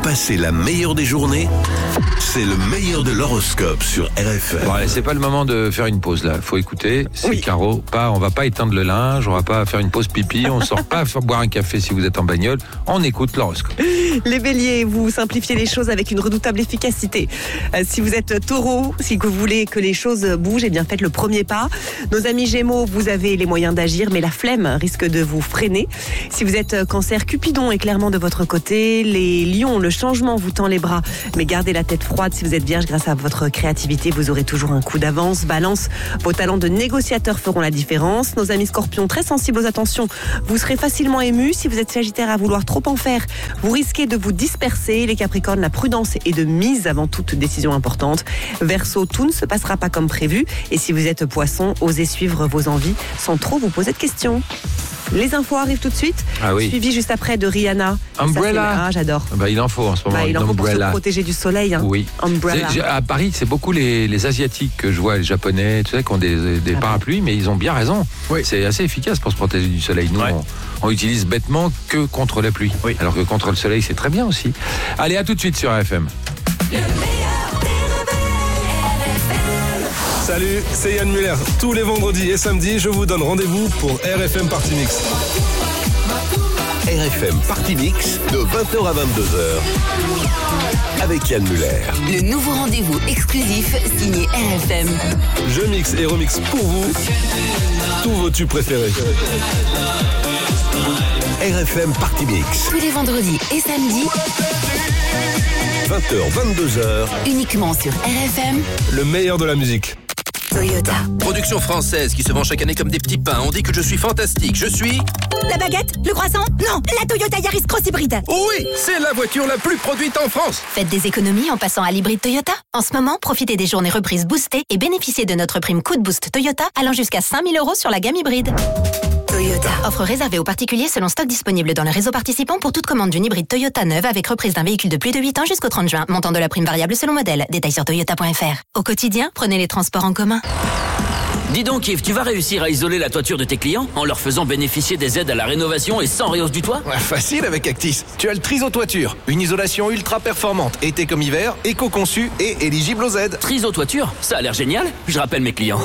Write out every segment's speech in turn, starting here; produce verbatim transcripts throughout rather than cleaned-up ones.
passer la meilleure des journées, c'est le meilleur de l'horoscope sur R F M. Bon, allez, c'est pas le moment de faire une pause là. Faut écouter. C'est oui. Caro. Pas, on va pas éteindre le linge. On va pas faire une pause pipi. On sort pas faire boire un café si vous êtes en bagnole. On écoute l'horoscope. Les béliers, vous simplifiez les choses avec une redoutable efficacité. Euh, si vous êtes taureau, si vous voulez que les choses bougent, eh bien faites le premier pas. Nos amis gémeaux, vous avez les moyens d'agir, mais la flemme risque de vous freiner. Si vous êtes cancer, Cupidon est clairement de votre côté. Les lions, le changement vous tend les bras, mais gardez la tête froide. Si vous êtes vierge, grâce à votre créativité, vous aurez toujours un coup d'avance. Balance, vos talents de négociateur feront la différence. Nos amis scorpions, très sensibles aux attentions, vous serez facilement émus. Si vous êtes sagittaire à vouloir trop en faire, vous risquez de vous disperser. Les capricornes, la prudence est de mise avant toute décision importante. Verseau, tout ne se passera pas comme prévu. Et si vous êtes poisson, osez suivre vos envies sans trop vous poser de questions. Les infos arrivent tout de suite, ah oui. suivi juste après de Rihanna. Umbrella. Ça, ah, j'adore. Bah, il en faut en ce moment. Bah, il en faut pour se protéger du soleil. Hein. Oui. Umbrella. C'est, à Paris, c'est beaucoup les, les Asiatiques que je vois, les Japonais, tu sais, qui ont des, des ah parapluies, mais ils ont bien raison. Oui. C'est assez efficace pour se protéger du soleil. Nous, ouais. on, on utilise bêtement que contre la pluie. Oui. Alors que contre le soleil, c'est très bien aussi. Allez, à tout de suite sur R F M. Salut, c'est Yann Muller. Tous les vendredis et samedis, je vous donne rendez-vous pour R F M Party Mix. R F M Party Mix de vingt heures à vingt-deux heures avec Yann Muller. Le nouveau rendez-vous exclusif signé R F M. Je mixe et remix pour vous tous vos tubes préférés. R F M Party Mix. Tous les vendredis et samedis. vingt heures, vingt-deux heures. Uniquement sur R F M. Le meilleur de la musique. Toyota. Production française qui se vend chaque année comme des petits pains. On dit que je suis fantastique. Je suis... La baguette? Le croissant? Non, la Toyota Yaris Cross Hybride. Oui, c'est la voiture la plus produite en France. Faites des économies en passant à l'hybride Toyota. En ce moment, profitez des journées reprises boostées et bénéficiez de notre prime coup de boost Toyota allant jusqu'à cinq mille euros sur la gamme hybride. Toyota. Offre réservée aux particuliers selon stock disponible dans le réseau participant pour toute commande d'une hybride Toyota neuve avec reprise d'un véhicule de plus de huit ans jusqu'au trente juin. Montant de la prime variable selon modèle. Détails sur toyota point f r. Au quotidien, prenez les transports en commun. Dis donc Yves, tu vas réussir à isoler la toiture de tes clients en leur faisant bénéficier des aides à la rénovation et sans réhausse du toit? Ouais, facile avec Actis. Tu as le Triso Toiture, une isolation ultra performante, été comme hiver, éco-conçue et éligible aux aides. Triso Toiture, ça a l'air génial. Je rappelle mes clients.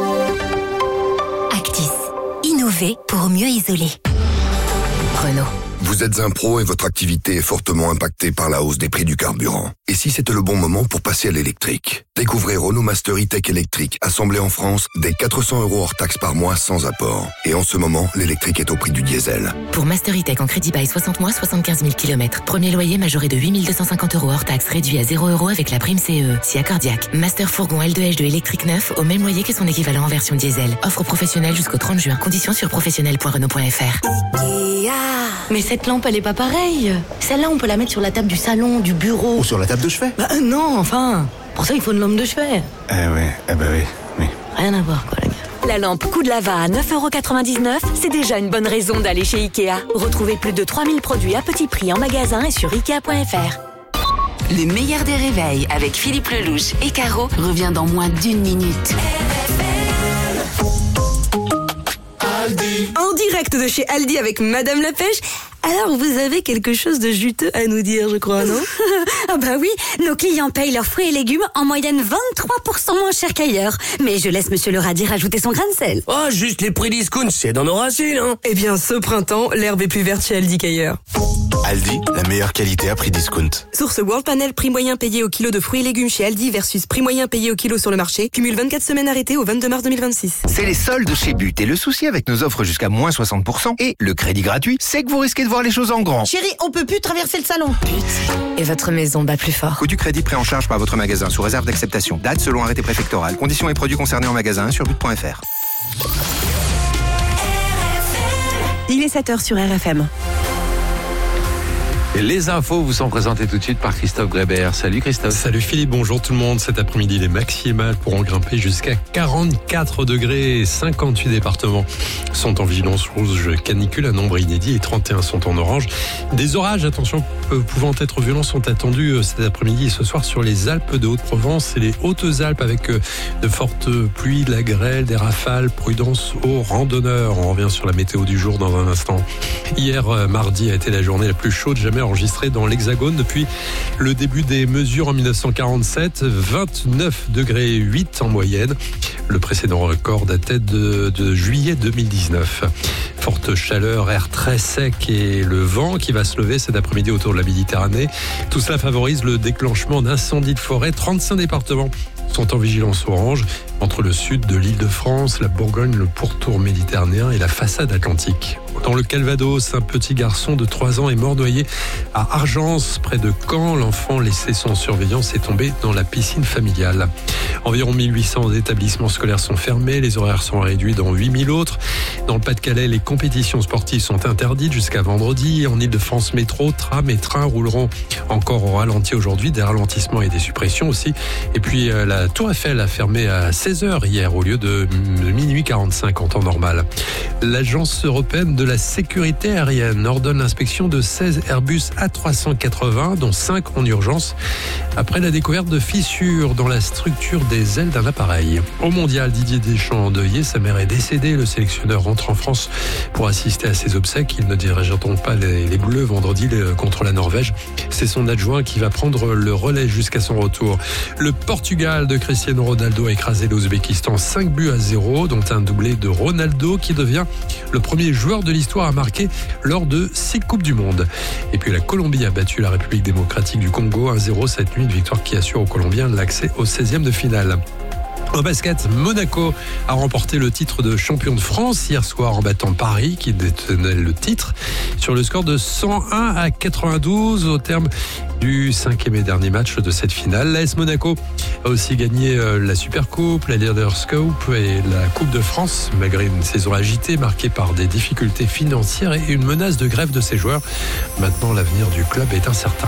Actis. Innover pour mieux isoler. Renault. Vous êtes un pro et votre activité est fortement impactée par la hausse des prix du carburant. Et si c'était le bon moment pour passer à l'électrique? Découvrez Renault Master E-Tech électrique, assemblé en France, dès quatre cents euros hors taxe par mois sans apport. Et en ce moment, l'électrique est au prix du diesel. Pour Master E-Tech en crédit bail soixante mois, soixante-quinze mille kilomètres. Premier loyer majoré de huit mille deux cent cinquante euros hors taxe, réduit à zéro euros avec la prime C E E. Si accordiaque. Master Fourgon L deux H deux électrique neuf, au même loyer que son équivalent en version diesel. Offre professionnelle jusqu'au trente juin. Conditions sur professionnel point renault point f r. Ikea. Mais cette lampe, elle est pas pareille. Celle-là, on peut la mettre sur la table du salon, du bureau. Ou sur la table de chevet. Bah euh, non, enfin. Pour ça, il faut une lampe de chevet. Eh ouais, eh ben oui, oui. Rien à voir, quoi, les gars. La lampe coup de lava à neuf euros quatre-vingt-dix-neuf, c'est déjà une bonne raison d'aller chez Ikea. Retrouvez plus de trois mille produits à petit prix en magasin et sur ikea point f r. Le meilleur des réveils avec Philippe Lelouch et Caro revient dans moins d'une minute. Aldi. En direct de chez Aldi avec Madame la Pêche. Alors, vous avez quelque chose de juteux à nous dire, je crois, non? Ah bah oui, nos clients payent leurs fruits et légumes en moyenne vingt-trois pour cent moins cher qu'ailleurs. Mais je laisse Monsieur le radis rajouter son grain de sel. Oh, juste les prix discount, c'est dans nos racines, hein. Eh bien, ce printemps, l'herbe est plus verte chez Aldi qu'ailleurs. Aldi, la meilleure qualité à prix discount. Source World Panel, prix moyen payé au kilo de fruits et légumes chez Aldi versus prix moyen payé au kilo sur le marché. Cumule vingt-quatre semaines arrêtées au vingt-deux mars deux mille vingt-six. C'est les soldes chez But et le souci avec nos offres jusqu'à moins soixante pour cent et le crédit gratuit, c'est que vous risquez de voir les choses en grand. Chérie, on peut plus traverser le salon. But. Et votre maison bat plus fort. Coût du crédit pris en charge par votre magasin sous réserve d'acceptation. Date selon arrêté préfectoral. Conditions et produits concernés en magasin sur but point f r. Il est sept heures sur R F M. Et les infos vous sont présentées tout de suite par Christophe Grébert. Salut Christophe. Salut Philippe, bonjour tout le monde. Cet après-midi, les maximales pourront grimper jusqu'à quarante-quatre degrés et cinquante-huit départements sont en vigilance rouge canicule, un nombre inédit, et trente et un sont en orange. Des orages, attention, pouvant être violents, sont attendus cet après-midi et ce soir sur les Alpes de Haute-Provence et les Hautes-Alpes avec de fortes pluies, de la grêle, des rafales. Prudence aux randonneurs. On revient sur la météo du jour dans un instant. Hier, mardi, a été la journée la plus chaude jamais enregistré dans l'Hexagone depuis le début des mesures en dix-neuf cent quarante-sept, vingt-neuf degrés huit en moyenne. Le précédent record datait de, de juillet deux mille dix-neuf. Forte chaleur, air très sec et le vent qui va se lever cet après-midi autour de la Méditerranée. Tout cela favorise le déclenchement d'incendies de forêt. trente-cinq départements sont en vigilance orange entre le sud de l'Île-de-France, la Bourgogne, le pourtour méditerranéen et la façade atlantique. Dans le Calvados, un petit garçon de trois ans est mort noyé à Argence, près de Caen. L'enfant laissé sans surveillance est tombé dans la piscine familiale. Environ mille huit cents établissements scolaires sont fermés, les horaires sont réduits dans huit mille autres. Dans le Pas-de-Calais, les compétitions sportives sont interdites jusqu'à vendredi. En Île-de-France, métro, tram et train rouleront encore au ralenti aujourd'hui, des ralentissements et des suppressions aussi. Et puis la Tour Eiffel a fermé à seize heures hier au lieu de minuit quarante-cinq en temps normal. L'Agence européenne de la sécurité aérienne ordonne l'inspection de seize Airbus A trois cent quatre-vingts, dont cinq en urgence, après la découverte de fissures dans la structure des ailes d'un appareil. Au mondial, Didier Deschamps endeuillé, sa mère est décédée. Le sélectionneur rentre en France pour assister à ses obsèques. Il ne dirigera donc pas les, les Bleus vendredi contre la Norvège. C'est son adjoint qui va prendre le relais jusqu'à son retour. Le Portugal de Cristiano Ronaldo a écrasé l'Ouzbékistan cinq buts à zéro, dont un doublé de Ronaldo qui devient le premier joueur de l'histoire à marquer lors de six Coupes du Monde. Et puis la Colombie a battu la République démocratique du Congo un zéro cette nuit, une victoire qui assure aux Colombiens l'accès au seizième de finale. Au basket, Monaco a remporté le titre de champion de France hier soir en battant Paris, qui détenait le titre, sur le score de cent un à quatre-vingt-douze au terme du cinquième et dernier match de cette finale. L'A S Monaco a aussi gagné la Supercoupe, la Leaders Cup et la Coupe de France, malgré une saison agitée marquée par des difficultés financières et une menace de grève de ses joueurs. Maintenant, l'avenir du club est incertain.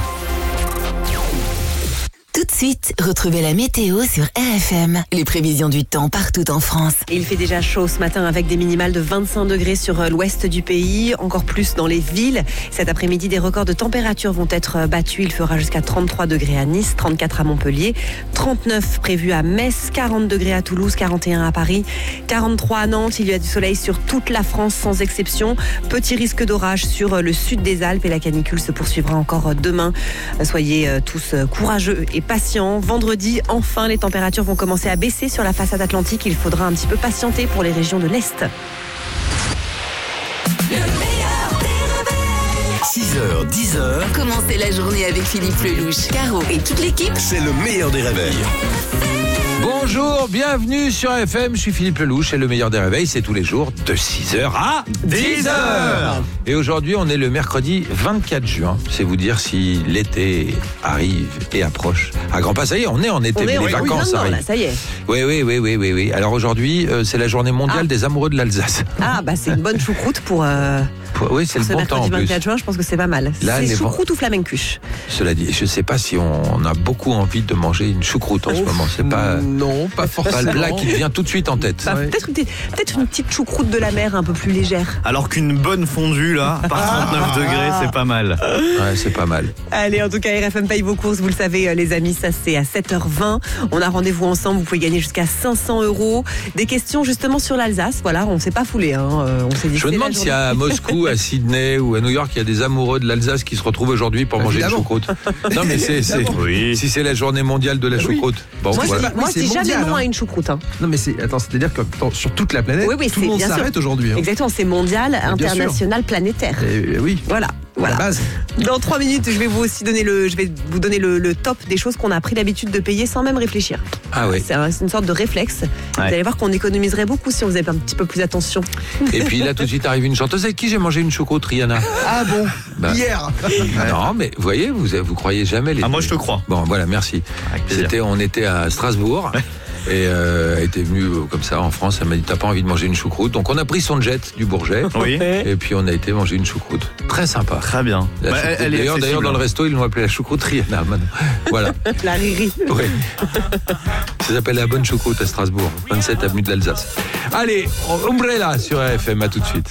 Tout de suite, retrouvez la météo sur R F M. Les prévisions du temps partout en France. Et il fait déjà chaud ce matin avec des minimales de vingt-cinq degrés sur l'ouest du pays, encore plus dans les villes. Cet après-midi, des records de température vont être battus. Il fera jusqu'à trente-trois degrés à Nice, trente-quatre à Montpellier, trente-neuf prévus à Metz, quarante degrés à Toulouse, quarante et un à Paris, quarante-trois à Nantes. Il y a du soleil sur toute la France sans exception. Petit risque d'orage sur le sud des Alpes et la canicule se poursuivra encore demain. Soyez tous courageux et patient. Vendredi, enfin, les températures vont commencer à baisser sur la façade atlantique. Il faudra un petit peu patienter pour les régions de l'Est. six heures, dix heures. Commencez la journée avec Philippe Lelouch, Caro et toute l'équipe. C'est le meilleur des réveils. Bonjour, bienvenue sur F M, je suis Philippe Lelouch et le meilleur des réveils, c'est tous les jours de six heures à dix heures. Et aujourd'hui, on est le mercredi vingt-quatre juin. C'est vous dire si l'été arrive et approche. À grands pas, ça y est, on est en été, on mais est, les oui, vacances oui, arrivent. Là, ça y est. Oui, oui, oui, oui, oui, oui. Alors aujourd'hui, euh, c'est la journée mondiale ah. des amoureux de l'Alsace. Ah, bah c'est une bonne choucroute pour... Euh... Oui, c'est le bon temps en plus. vingt-quatre juin, je pense que c'est pas mal. Là, c'est choucroute v... ou flamencuche. Cela dit, je ne sais pas si on a beaucoup envie de manger une choucroute en oh, ce moment. C'est pas non, pas forcément. Pas le plat qui vient tout de suite en tête. Bah, ouais. Peut-être, peut-être une petite choucroute de la mer un peu plus légère. Alors qu'une bonne fondue là, par trente-neuf degrés, c'est pas mal. Ouais, c'est pas mal. Allez, en tout cas, R F M paye vos courses. Vous le savez, les amis, ça c'est à sept heures vingt. On a rendez-vous ensemble. Vous pouvez gagner jusqu'à cinq cents euros. Des questions justement sur l'Alsace. Voilà, on s'est pas foulé. Hein. On s'est dit. Je me demande s'il y a à Moscou, à Sydney ou à New York, il y a des amoureux de l'Alsace qui se retrouvent aujourd'hui pour manger une choucroute. Non, mais c'est, c'est oui. si c'est la journée mondiale de la choucroute. Oui. Bon, moi, voilà. Moi, c'est jamais non hein. à une choucroute. Hein. Non, mais c'est attends, c'est-à-dire que sur toute la planète, oui, oui, tout le monde s'arrête sûr. aujourd'hui. Hein. Exactement, c'est mondial, bien international, sûr. Planétaire. Et, oui. Voilà. Voilà. La base. Dans trois minutes, je vais vous aussi donner le, je vais vous donner le, le top des choses qu'on a pris l'habitude de payer sans même réfléchir. Ah oui. C'est, un, c'est une sorte de réflexe. Ouais. Vous allez voir qu'on économiserait beaucoup si on faisait un petit peu plus attention. Et puis là, tout de suite arrive une chanteuse avec qui j'ai mangé une choucroute, Rihanna. Ah bon bah, hier. Non, mais vous voyez, vous vous croyez jamais les. Ah moi je te crois. Bon, voilà, merci. C'était, on était à Strasbourg. Et euh, elle était venue euh, comme ça en France, elle m'a dit t'as pas envie de manger une choucroute, donc on a pris son jet du Bourget. Oui. Et puis on a été manger une choucroute. Très sympa. Très bien. Bah, elle est d'ailleurs, d'ailleurs dans le resto ils l'ont appelé la choucroute Rihanna. Voilà. La Riri. Oui. Ça s'appelle la bonne choucroute à Strasbourg, vingt-sept avenue de l'Alsace. Allez, Umbrella sur R F M, à tout de suite.